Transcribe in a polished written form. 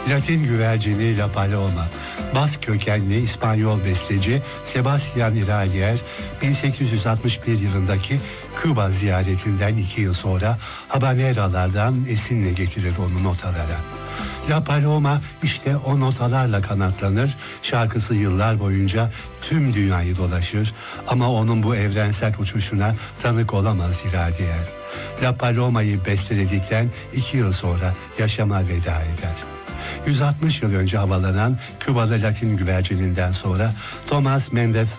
Latin güvercini La Paloma, Bask kökenli İspanyol besteci Sebastián Iradier, 1861 yılındaki Küba ziyaretinden 2 yıl sonra habaneralardan esinle getirir onu notalara. La Paloma işte o notalarla kanatlanır, şarkısı yıllar boyunca tüm dünyayı dolaşır ama onun bu evrensel uçuşuna tanık olamaz Iradier. La Paloma'yı besteledikten 2 yıl sonra yaşama veda eder. 160 yıl önce havalanan Kübalı Latin güvercininden sonra Thomas Mendez